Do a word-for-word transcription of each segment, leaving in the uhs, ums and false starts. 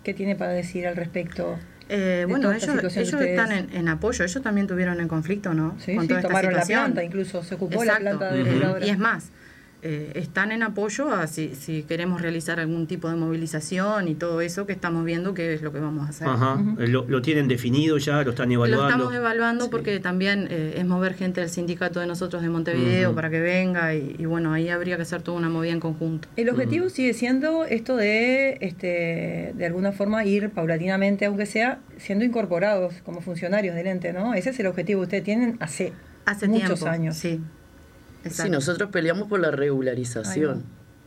¿qué tiene para decir al respecto? Eh, bueno, ellos, ellos están en, en apoyo, ellos también tuvieron el conflicto, ¿no? Sí, Con sí, toda esta tomaron situación. la planta, incluso se ocupó Exacto. la planta de Uh-huh. reguladora. Y es más, eh, están en apoyo a si, si queremos realizar algún tipo de movilización y todo eso que estamos viendo que es lo que vamos a hacer. Ajá. Uh-huh. ¿Lo, lo tienen definido ya? ¿Lo están evaluando? Lo estamos evaluando sí. porque también eh, es mover gente del sindicato de nosotros de Montevideo uh-huh. para que venga y, y bueno, ahí habría que hacer toda una movida en conjunto. El objetivo uh-huh. sigue siendo esto de, este, de alguna forma ir paulatinamente, aunque sea, siendo incorporados como funcionarios del ente, ¿no? Ese es el objetivo que ustedes tienen hace, hace muchos tiempo, años. Sí. Sí, nosotros peleamos por la regularización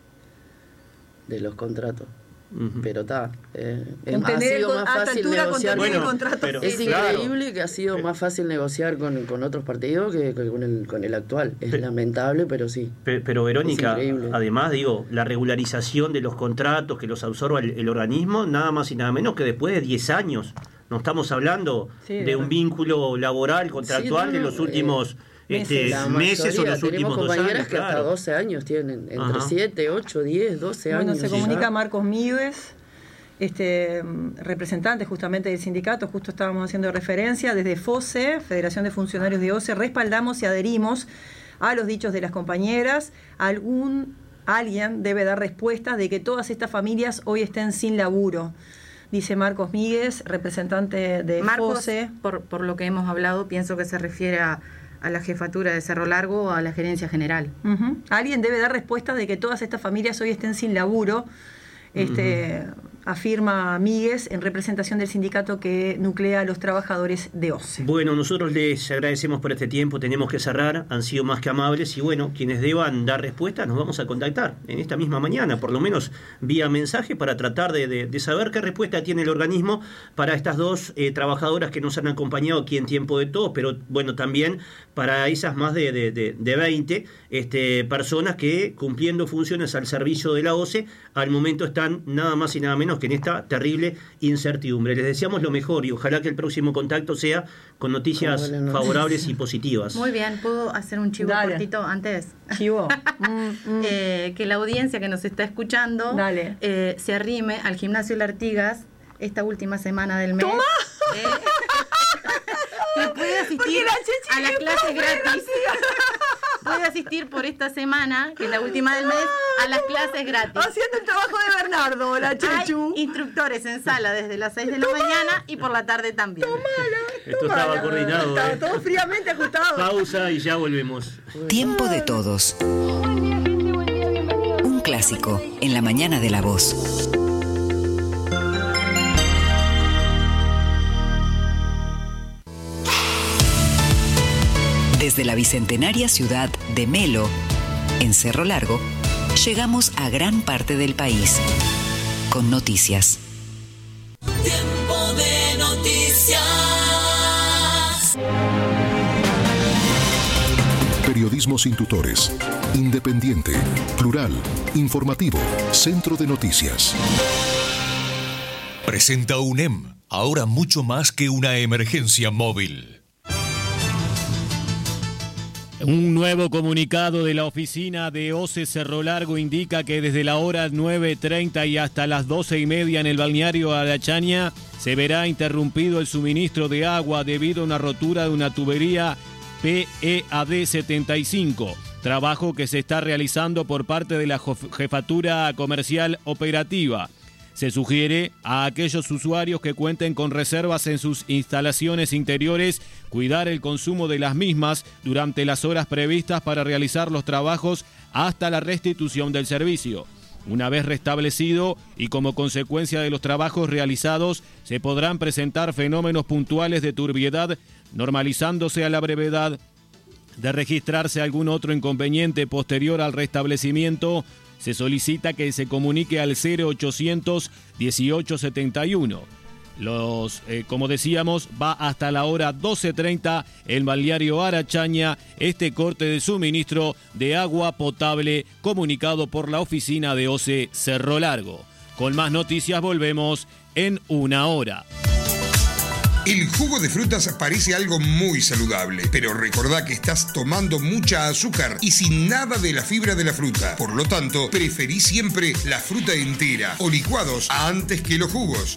de los contratos. Uh-huh. Pero está, eh, ha sido más fácil negociar. Bueno, contrato, pero es claro. increíble que ha sido más fácil negociar con, con otros partidos que, que con, el, con el actual. Es pero, lamentable, pero sí. Pero, pero Verónica, además, digo, la regularización de los contratos que los absorba el, el organismo, nada más y nada menos que después de diez años. No estamos hablando sí, de, de un vínculo laboral, contractual sí, no, de los últimos... Eh, Este, meses o los últimos dos años. Compañeras que claro. hasta doce años tienen, entre siete, ocho, diez, doce años. Bueno, se comunica Marcos Míguez, este, representante justamente del sindicato, justo estábamos haciendo referencia, desde F O S E, Federación de Funcionarios de O C E, respaldamos y adherimos a los dichos de las compañeras. Algún, alguien debe dar respuestas de que todas estas familias hoy estén sin laburo. Dice Marcos Míguez, representante de Marcos, F O S E. Por, por lo que hemos hablado, pienso que se refiere a a la jefatura de Cerro Largo o a la gerencia general. Uh-huh. Alguien debe dar respuesta de que todas estas familias hoy estén sin laburo, este, uh-huh. afirma Míguez en representación del sindicato que nuclea a los trabajadores de O C E. Bueno, nosotros les agradecemos por este tiempo, tenemos que cerrar, han sido más que amables y bueno, quienes deban dar respuesta nos vamos a contactar en esta misma mañana, por lo menos vía mensaje, para tratar de, de, de saber qué respuesta tiene el organismo para estas dos eh, trabajadoras que nos han acompañado aquí en Tiempo de Todos, pero bueno, también para esas más de, de, de, de veinte este, personas que cumpliendo funciones al servicio de la O C E, al momento están nada más y nada menos que en esta terrible incertidumbre. Les deseamos lo mejor y ojalá que el próximo contacto sea con noticias favorables y positivas. Muy bien, ¿puedo hacer un chivo Dale. cortito antes? Chivo. mm, mm. Eh, que la audiencia que nos está escuchando eh, se arrime al Gimnasio La Artigas esta última semana del mes. ¡Toma! Eh, que puede asistir a las clases gratis. Puede asistir por esta semana, que es la última del mes, a las clases gratis. Haciendo el trabajo de Bernardo, la Chechu. Hay instructores en sala desde las seis de la mañana y por la tarde también. Tomala, Esto tomala. Estaba coordinado. Estaba ¿eh? todo fríamente ajustado. Pausa y ya volvemos. Tiempo de Todos. Un clásico en la mañana de La Voz. Desde la bicentenaria ciudad de Melo, en Cerro Largo, llegamos a gran parte del país con noticias. Tiempo de noticias. Periodismo sin tutores, independiente, plural, informativo, centro de noticias. Presenta U N E M, ahora mucho más que una emergencia móvil. Un nuevo comunicado de la oficina de O C E Cerro Largo indica que desde la hora nueve treinta y hasta las doce y media en el balneario Arachaña se verá interrumpido el suministro de agua debido a una rotura de una tubería P E A D setenta y cinco, trabajo que se está realizando por parte de la Jefatura Comercial Operativa. Se sugiere a aquellos usuarios que cuenten con reservas en sus instalaciones interiores cuidar el consumo de las mismas durante las horas previstas para realizar los trabajos hasta la restitución del servicio. Una vez restablecido y como consecuencia de los trabajos realizados, se podrán presentar fenómenos puntuales de turbiedad, normalizándose a la brevedad de registrarse algún otro inconveniente posterior al restablecimiento. Se solicita que se comunique al cero ochocientos dieciocho setenta y uno. Los, eh, como decíamos, va hasta la hora doce treinta el balneario Arachaña, este corte de suministro de agua potable comunicado por la oficina de O C E Cerro Largo. Con más noticias volvemos en una hora. El jugo de frutas parece algo muy saludable, pero recordá que estás tomando mucha azúcar y sin nada de la fibra de la fruta. Por lo tanto, preferí siempre la fruta entera o licuados antes que los jugos.